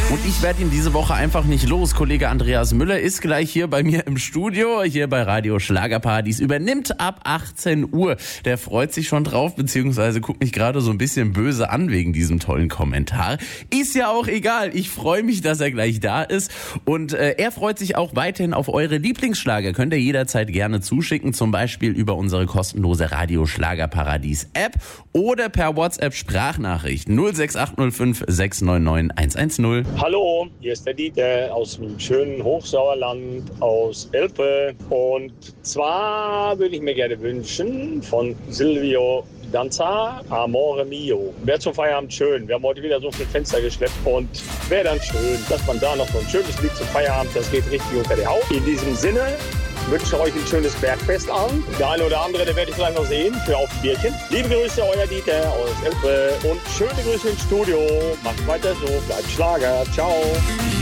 Und ich werde ihn diese Woche einfach nicht los. Kollege Andreas Müller ist gleich hier bei mir im Studio, hier bei Radio Schlagerparadies, übernimmt ab 18 Uhr. Der freut sich schon drauf, beziehungsweise guckt mich gerade so ein bisschen böse an wegen diesem tollen Kommentar. Ist ja auch egal, ich freue mich, dass er gleich da ist. Und er freut sich auch weiterhin auf eure Lieblingsschlager. Könnt ihr jederzeit gerne zuschicken, zum Beispiel über unsere kostenlose Radio Schlagerparadies App oder per WhatsApp Sprachnachricht 06805 699 110. Hallo, hier ist der Dieter aus dem schönen Hochsauerland aus Elpe. Und zwar würde ich mir gerne wünschen von Silvio Danza, Amore Mio. Wäre zum Feierabend schön. Wir haben heute wieder so viel Fenster geschleppt und wäre dann schön, dass man da noch so ein schönes Lied zum Feierabend, das geht richtig unter die Haut. In diesem Sinne wünsche euch ein schönes Bergfest an. Der eine oder andere, der werde ich gleich noch sehen für auf die Bierchen. Liebe Grüße, euer Dieter aus Elbe und schöne Grüße ins Studio. Macht weiter so, bleibt Schlager. Ciao.